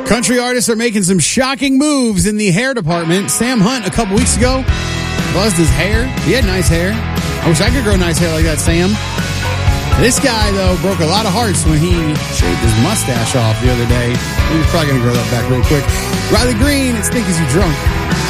Country artists are making some shocking moves in the hair department. Sam Hunt, a couple weeks ago, buzzed his hair. He had nice hair. I wish I could grow nice hair like that, Sam. This guy, though, broke a lot of hearts when he shaved his mustache off the other day. He's probably going to grow that back real quick. Riley Green, it's Think Is You Drunk.